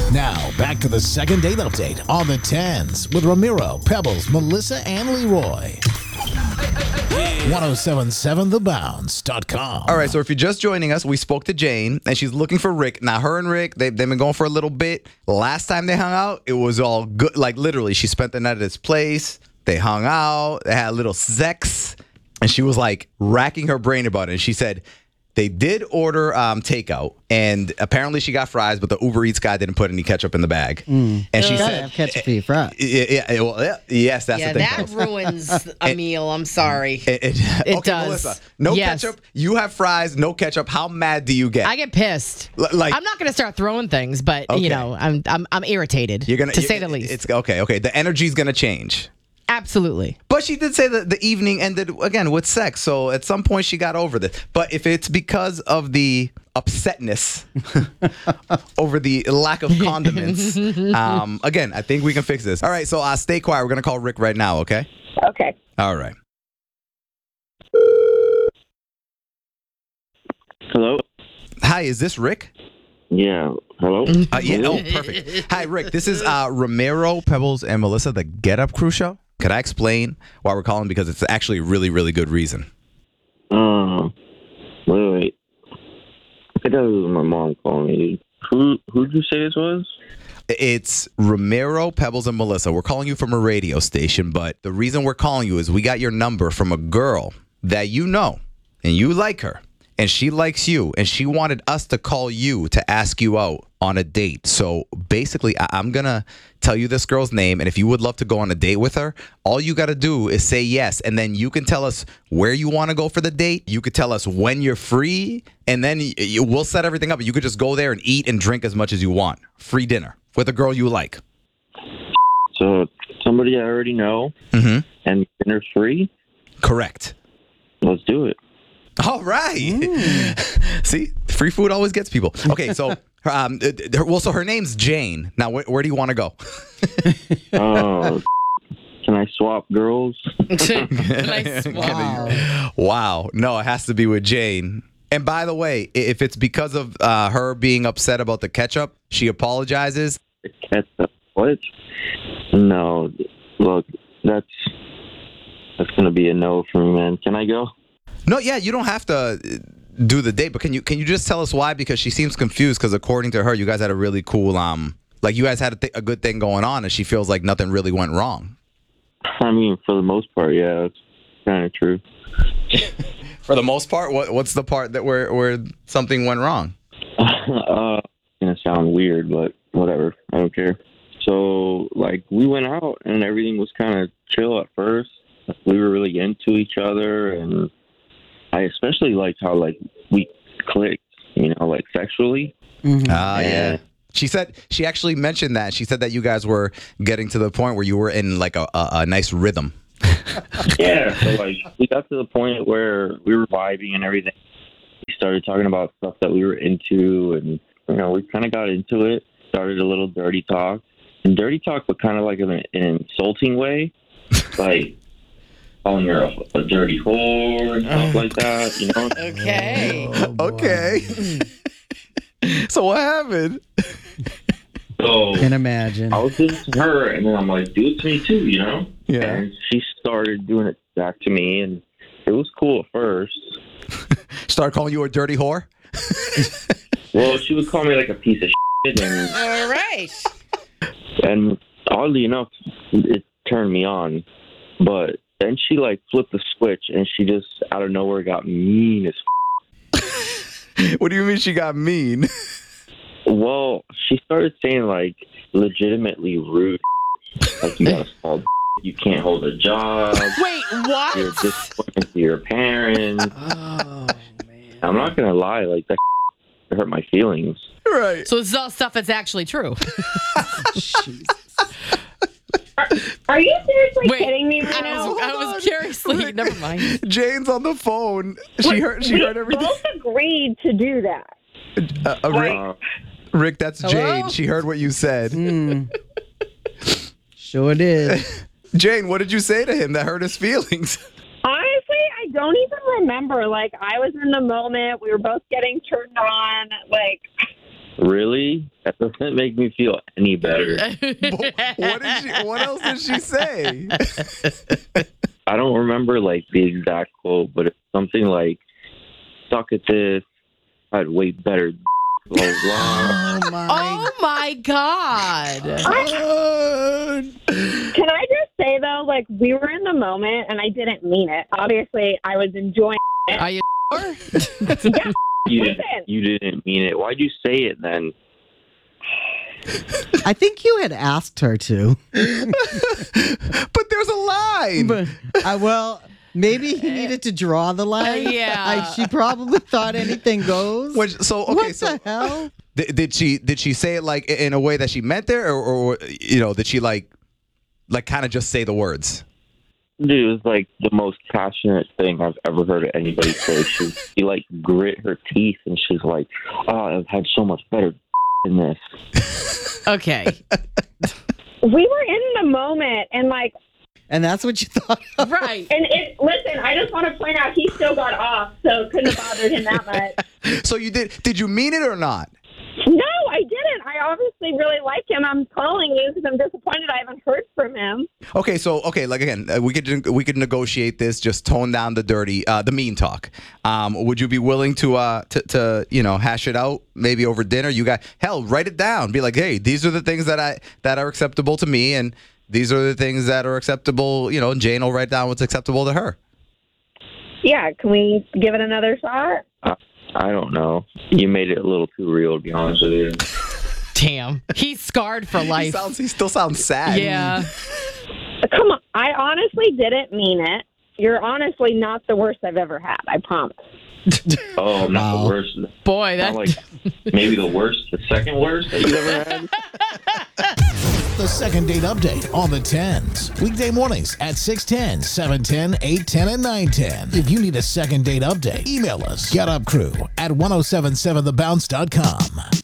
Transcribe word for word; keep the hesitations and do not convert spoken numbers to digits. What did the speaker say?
Now, back to the second date update on the tens with Ramiro, Pebbles, Melissa, and Leroy. ten seventy-seven the bounce dot com. All right, so if you're just joining us, we spoke to Jane, and she's looking for Rick. Now, her and Rick, they, they've been going for a little bit. Last time they hung out, it was all good. Like, literally, she spent the night at his place. They hung out. They had a little sex. And she was, like, racking her brain about it. And she said they did order um, takeout, and apparently she got fries, but the Uber Eats guy didn't put any ketchup in the bag. Mm. And she You gotta said, have ketchup for your fries. Yeah, yeah, well, yeah, yes, that's yeah, the thing. that ruins a meal. I'm sorry. It, it, It okay, does. Melissa, no Yes. ketchup. You have fries, no ketchup. How mad do you get? I get pissed. L- like I'm not going to start throwing things, but Okay. you know, I'm I'm I'm irritated. you're gonna to you- say the least. It's okay. Okay, the energy's gonna change. Absolutely. But she did say that the evening ended again with sex, so at some point she got over this. But if it's because of the upsetness over the lack of condiments, um, again, I think we can fix this. All right, so uh, stay quiet. We're gonna call Rick right now. Okay. Okay. All right. Hello? Hi, is this Rick? Yeah. Hello? Uh, yeah. Oh, perfect. Hi, Rick. This is uh, Ramiro, Pebbles, and Melissa, the Get Up Crew show. Could I explain why we're calling? Because it's actually a really, really good reason. Uh, wait, wait. I think that was my mom calling me. Who who did you say this was? It's Ramiro, Pebbles, and Melissa. We're calling you from a radio station, but the reason we're calling you is we got your number from a girl that you know, and you like her, and she likes you, and she wanted us to call you to ask you out on a date. So basically, I- I'm going to tell you this girl's name, and if you would love to go on a date with her, all you got to do is say yes, and then you can tell us where you want to go for the date. You could tell us when you're free, and then y- y- we'll set everything up. You could just go there and eat and drink as much as you want. Free dinner with a girl you like. So, somebody I already know, Mm-hmm. and dinner's free? Correct. Let's do it. All right. See, free food always gets people. Okay, so, um, uh, her- well, so her name's Jane. Now, wh- where do you want to go? Uh, can I swap girls? Nice. Wow. Wow. No, it has to be with Jane. And by the way, i- if it's because of uh, her being upset about the ketchup, she apologizes. Ketchup. What? No. Look, that's that's gonna be a no for me, man. Can I go? No, yeah, you don't have to uh, do the date, but can you can you just tell us why? Because she seems confused. Because according to her, you guys had a really cool um, like you guys had a, th- a good thing going on, and she feels like nothing really went wrong. I mean, for the most part, yeah, it's kind of true. For the most part, what what's the part that where where something went wrong? uh, it's gonna sound weird, but whatever. I don't care. So, like, we went out and everything was kind of chill at first. We were really into each other, and I especially liked how, like, we clicked, you know, like, sexually. Ah, yeah. And- She said she actually mentioned that. She said that you guys were getting to the point where you were in like a a, a nice rhythm. Yeah, so, like, we got to the point where we were vibing and everything. We started talking about stuff that we were into, and, you know, we kind of got into it. Started a little dirty talk. And dirty talk, but kind of like in an, an insulting way. Like, calling her a, a dirty whore and stuff like that, you know? Okay. Okay. So what happened? So Can imagine. I was doing it to her, and then I'm like, do it to me too, you know? Yeah. And she started doing it back to me, and it was cool at first. Start calling you a dirty whore? Well, she would call me like a piece of shit, and, All right. and oddly enough, it turned me on. But then she like flipped the switch, and she just out of nowhere got mean as What do you mean she got mean? Well, she started saying like legitimately rude, like you got a small, you can't hold a job, Wait, what? you're disappointed to your parents. Oh, man. I'm not gonna lie, like that hurt my feelings. Right. So this is all stuff that's actually true. Jesus. Are you seriously Wait, kidding me right I now? was, I hold on. was curiously. Never mind. Jane's on the phone. She Wait, heard. She we heard everything. both agreed to do that. Uh, uh, Rick, Uh, Rick, that's Hello? Jane. She heard what you said. Mm. Sure did. Jane, what did you say to him that hurt his feelings? Honestly, I don't even remember. Like, I was in the moment. We were both getting turned on. Like, Really? That doesn't make me feel any better. What did she? What else did she say? I don't remember like the exact quote, but it's something like, "Suck at this. I had way better." Blah, blah. Oh my. Oh my God. Can I just say though, like we were in the moment and I didn't mean it. Obviously, I was enjoying. Are you sure? You didn't, Listen. you didn't mean it. Why'd you say it then? I think you had asked her to. But there's a line. But, uh, well, maybe he needed to draw the line. Uh, yeah. I, she probably thought anything goes. Which, so okay, what so the hell? Did, did she did she say it like in a way that she meant there, or, or you know, did she like like kind of just say the words? Dude, it was like the most passionate thing I've ever heard anybody say. She, she like grit her teeth and she's like, "Oh, I've had so much better than this." Okay. We were in the moment and like, And that's what you thought of? Right. and it. Listen, I just want to point out he still got off, so it couldn't have bothered him that much. So you did? Did you mean it or not? No, I didn't. I obviously really like him. I'm calling you because I'm disappointed I haven't heard from him. Okay, so okay, like again, uh, we could we could negotiate this. Just tone down the dirty, uh, the mean talk. Um, would you be willing to uh to, to you know hash it out maybe over dinner? You got hell, write it down. Be like, hey, these are the things that I that are acceptable to me, and these are the things that are acceptable. You know, and Jane will write down what's acceptable to her. Yeah, can we give it another shot? I, I don't know. You made it a little too real, to be honest with you. Damn. He's scarred for He life. sounds. He still sounds sad. Yeah. Come on. I honestly didn't mean it. You're honestly not the worst I've ever had. I promise. Oh, not Wow. the worst. Boy, Not that. like maybe the worst, the second worst that you've ever had. The second date update on the tens. Weekday mornings at six ten, seven ten, eight ten, and nine ten. If you need a second date update, email us. Get Up Crew at ten seventy-seven the bounce dot com.